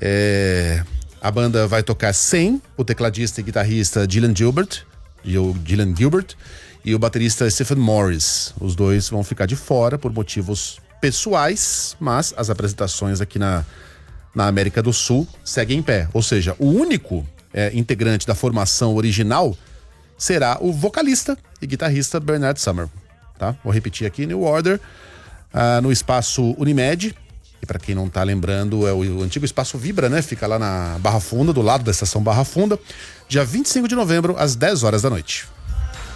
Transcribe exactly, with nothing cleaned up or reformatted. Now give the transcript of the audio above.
É, a banda vai tocar sem o tecladista e guitarrista Dylan Gilbert, e o Dylan Gilbert e o baterista Stephen Morris. Os dois vão ficar de fora por motivos pessoais, mas as apresentações aqui na, na América do Sul seguem em pé. Ou seja, o único é, integrante da formação original será o vocalista e guitarrista Bernard Summer. Tá? Vou repetir aqui: New Order, uh, no espaço Unimed, que para quem não tá lembrando é o, o antigo espaço Vibra, né? Fica lá na Barra Funda, do lado da estação Barra Funda, dia vinte e cinco de novembro, às dez horas da noite.